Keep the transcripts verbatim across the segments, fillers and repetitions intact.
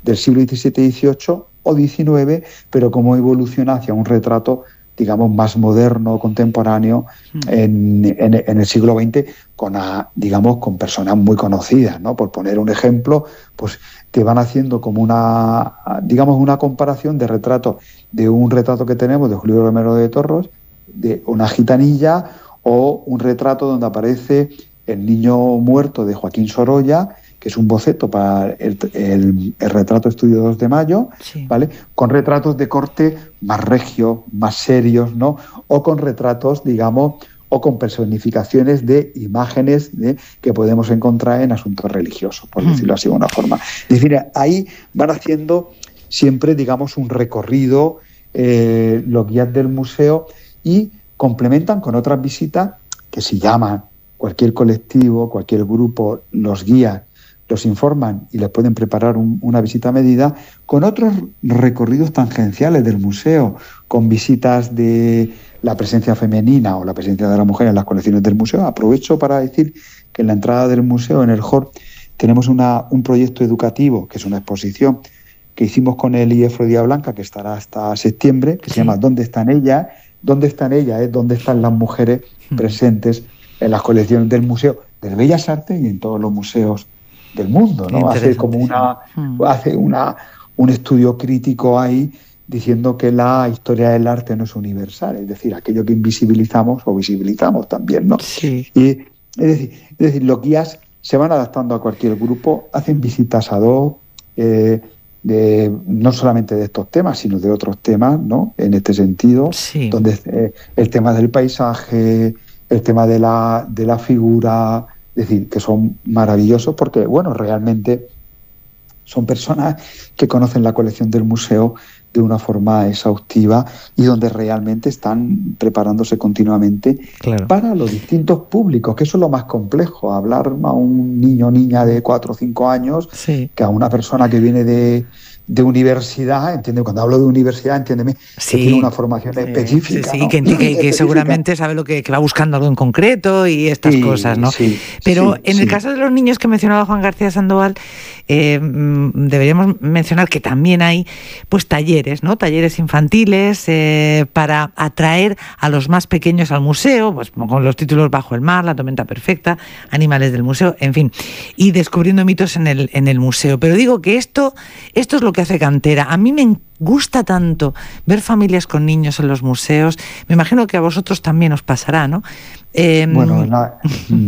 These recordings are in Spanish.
del siglo diecisiete, dieciocho o diecinueve, pero cómo evoluciona hacia un retrato, digamos, más moderno, contemporáneo, en, en, en el siglo veinte, con, a, digamos, con personas muy conocidas, ¿no? Por poner un ejemplo, pues te van haciendo como una, digamos, una comparación de retratos, de un retrato que tenemos de Julio Romero de Torros, de una gitanilla, o un retrato donde aparece el niño muerto de Joaquín Sorolla, que es un boceto para el, el, el retrato estudio dos de mayo, sí. ¿Vale? Con retratos de corte más regio, más serios, ¿no? O con retratos, digamos, o con personificaciones de imágenes de, que podemos encontrar en asuntos religiosos, por mm. decirlo así de una forma. Es decir, ahí van haciendo siempre, digamos, un recorrido, eh, los guías del museo, y complementan con otras visitas que si llaman cualquier colectivo, cualquier grupo, los guías, los informan y les pueden preparar un, una visita a medida, con otros recorridos tangenciales del museo, con visitas de la presencia femenina o la presencia de la mujer en las colecciones del museo. Aprovecho para decir que en la entrada del museo, en el hall, tenemos una, un proyecto educativo, que es una exposición que hicimos con el I E F Florida Blanca, que estará hasta septiembre, que sí. se llama ¿Dónde están ellas? ¿Dónde están ellas? Es ¿Dónde están las mujeres presentes en las colecciones del Museo de Bellas Artes y en todos los museos del mundo, ¿no? Hace como una, mm. hace una, un estudio crítico ahí diciendo que la historia del arte no es universal, es decir, aquello que invisibilizamos o visibilizamos también, ¿no? Sí. Y es decir, es decir, los guías se van adaptando a cualquier grupo, hacen visitas ad hoc, eh, de, no solamente de estos temas, sino de otros temas, ¿no? En este sentido, sí. donde eh, el tema del paisaje, el tema de la, de la figura, es decir, que son maravillosos porque, bueno, realmente son personas que conocen la colección del museo de una forma exhaustiva y donde realmente están preparándose continuamente claro. para los distintos públicos, que eso es lo más complejo, hablar a un niño o niña de cuatro o cinco años sí. que a una persona que viene de, de universidad, entiende, cuando hablo de universidad, entiéndeme, sí. que tiene una formación sí. específica. Sí, sí, ¿no? que, que, que seguramente sabe lo que, que va buscando algo en concreto y estas sí, cosas, ¿no? Sí, Pero sí, en sí. el caso de los niños que mencionaba Juan García Sandoval, eh, deberíamos mencionar que también hay pues talleres, ¿no? Talleres infantiles eh, para atraer a los más pequeños al museo, pues con los títulos Bajo el mar, La tormenta perfecta, Animales del museo, en fin, y descubriendo mitos en el, en el museo. Pero digo que esto, esto es lo que hace Cantera. A mí me gusta tanto ver familias con niños en los museos. Me imagino que a vosotros también os pasará, ¿no? Eh, bueno, en la,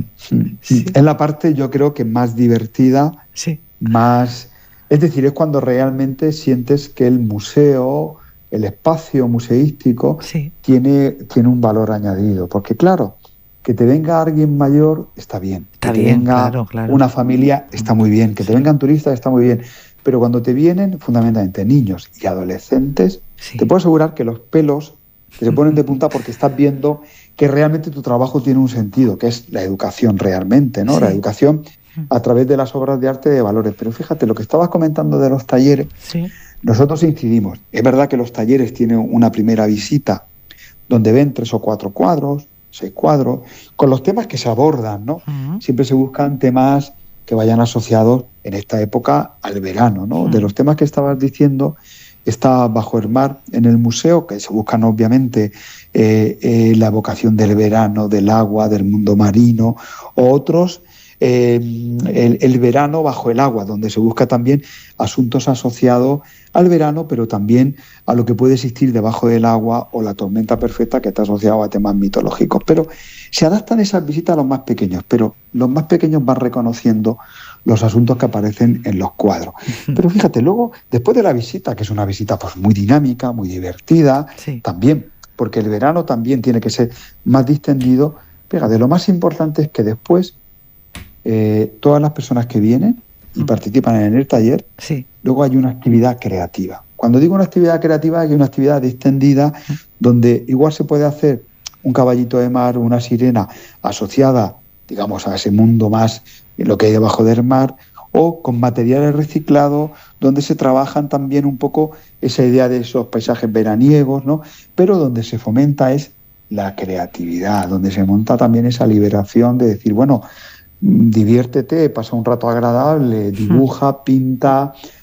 sí. en la parte yo creo que más divertida, sí. más... Es decir, es cuando realmente sientes que el museo, el espacio museístico, sí. tiene, tiene un valor añadido. Porque claro, que te venga alguien mayor está bien. Está que te bien, venga claro, claro. una familia está muy bien. Que sí. te vengan turistas está muy bien. Pero cuando te vienen fundamentalmente niños y adolescentes, sí. te puedo asegurar que los pelos te se ponen de punta porque estás viendo que realmente tu trabajo tiene un sentido, que es la educación realmente, ¿no? Sí. La educación a través de las obras de arte de valores. Pero fíjate, lo que estabas comentando de los talleres, sí. nosotros incidimos. Es verdad que los talleres tienen una primera visita donde ven tres o cuatro cuadros, seis cuadros, con los temas que se abordan, ¿no? Uh-huh. Siempre se buscan temas que vayan asociados en esta época al verano, ¿no? Uh-huh. De los temas que estabas diciendo, está Bajo el mar en el museo, que se buscan obviamente eh, eh, la evocación del verano, del agua, del mundo marino, o otros, eh, el, el verano bajo el agua, donde se busca también asuntos asociados al verano, pero también a lo que puede existir debajo del agua, o la tormenta perfecta, que está asociado a temas mitológicos. Pero se adaptan esas visitas a los más pequeños, pero los más pequeños van reconociendo los asuntos que aparecen en los cuadros. Pero fíjate, luego, después de la visita, que es una visita pues muy dinámica, muy divertida, sí. también, porque el verano también tiene que ser más distendido, fíjate, lo más importante es que después eh, todas las personas que vienen y participan en el taller, sí. luego hay una actividad creativa. Cuando digo una actividad creativa, hay una actividad distendida donde igual se puede hacer un caballito de mar, una sirena asociada, digamos, a ese mundo más, lo que hay debajo del mar, o con materiales reciclados, donde se trabajan también un poco esa idea de esos paisajes veraniegos, ¿no? Pero donde se fomenta es la creatividad, donde se monta también esa liberación de decir, bueno, diviértete, pasa un rato agradable, dibuja, pinta,